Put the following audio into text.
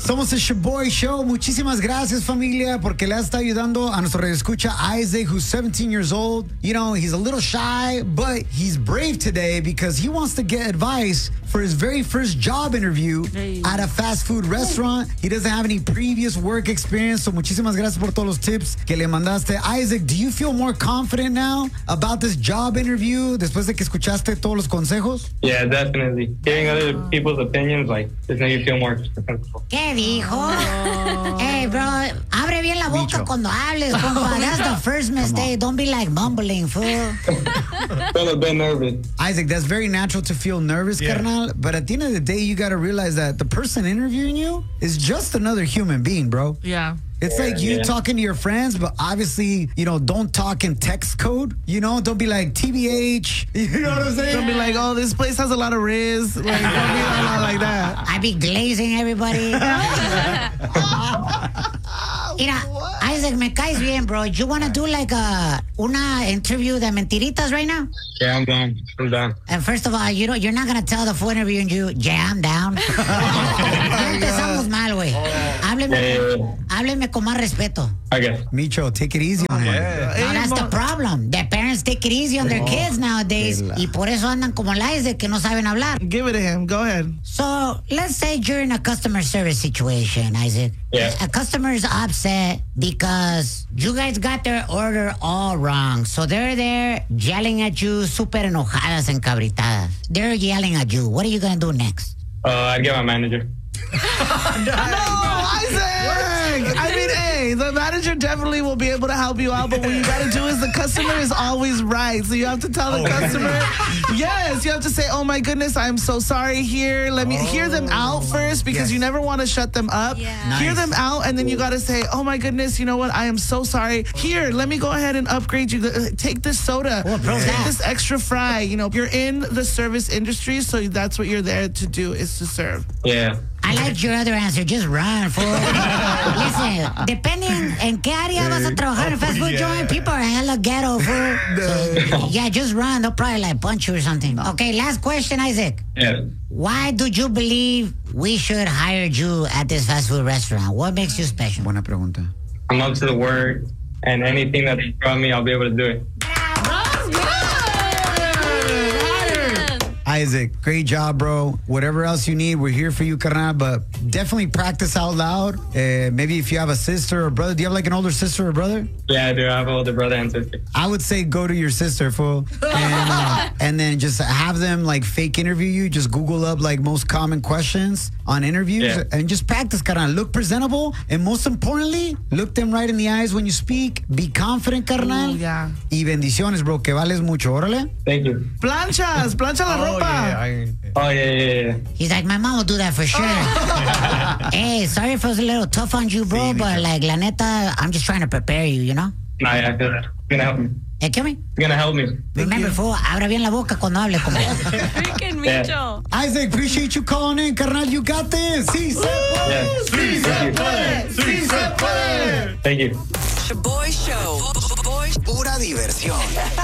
Somos el Shaboy Show. Muchísimas gracias, familia, porque le está ayudando a nuestro radioescucha Isaac, who's 17 years old. You know, he's a little shy, but he's brave today because he wants to get advice for his very first job interview at a fast food restaurant. He doesn't have any previous work experience, so muchísimas gracias por todos los tips que le mandaste. Isaac, do you feel more confident now about this job interview después de que escuchaste todos los consejos? Yeah, definitely. Hearing other people's opinions, like, just make you feel more comfortable. ¿Qué dijo? Hey, bro, abre bien la boca cuando hables, compa. That's the first mistake. Don't be like mumbling, fool. Feel a bit nervous. Isaac, that's very natural to feel nervous, carnal. But at the end of the day, you got to realize that the person interviewing you is just another human being, bro. Yeah. It's like you talking to your friends, but obviously, you know, don't talk in text code. You know, don't be like TBH. You know what I'm saying? Don't be like, oh, this place has a lot of riz. Like, don't be like that. I be glazing everybody. Mira, Isaac, me caes bien, bro. You want to do like una interview de mentiritas right now? Yeah, I'm down. I'm down. And first of all, you're not going to tell the full interview and yeah, I'm down. Ya empezamos mal, güey. Hábleme con más respeto. Okay. Micho, take it easy on him. No, that's the problem. The parents take it easy on their kids nowadays. Y por eso andan como el Isaac que no saben hablar. Give it to him. Go ahead. So, let's say you're in a customer service situation, Isaac. Yeah. A customer is upset because you guys got their order all wrong. So they're there yelling at you, super enojadas, encabritadas. They're yelling at you. What are you going to do next? I'd get my manager. No, Isaac! I mean, hey, the manager definitely will be able to help you out, but what you gotta do is the customer is always right. So you have to tell the customer, yes, you have to say, oh my goodness, I'm so sorry here. Let me hear them out first because you never want to shut them up. Yeah. Nice. Hear them out, and then you gotta say, oh my goodness, you know what? I am so sorry. Here, let me go ahead and upgrade you. Take this soda. Take this extra fry. You know, you're in the service industry, so that's what you're there to do, is to serve. Yeah. I like your other answer. Just run, fool. Listen, depending en qué área vas a trabajar en fast food joint, people are hella ghetto, fool. So, yeah, just run. They'll probably like punch you or something. Okay, last question, Isaac. Yeah. Why do you believe we should hire you at this fast food restaurant? What makes you special? Buena pregunta. I'm up to the work, and anything that they throw at me, I'll be able to do it. Isaac, great job, bro. Whatever else you need, we're here for you, carnal. But definitely practice out loud. Maybe if you have a sister or brother. Do you have like an older sister or brother? Yeah, I do. I have an older brother and sister. I would say go to your sister, fool. And then just have them like fake interview you. Just Google up like most common questions on interviews and just practice, carnal. Look presentable. And most importantly, look them right in the eyes when you speak. Be confident, carnal. Yeah. Y bendiciones, bro, que vales mucho. Órale. Thank you. Plancha la ropa. Yeah. He's like, my mom will do that for sure. Hey, sorry if it was a little tough on you, bro, but like, la neta, I'm just trying to prepare you, you know? Nah, yeah, I feel that. It's gonna help me. Hey, ¿qué me? It's gonna help me. Remember, fool, abra bien la boca cuando hable. Freaking Micho. Isaac, appreciate you calling in, carnal. You got this. Sí se puede. Sí se puede. Sí se puede. Thank you. Shaboy Show. Pura diversión.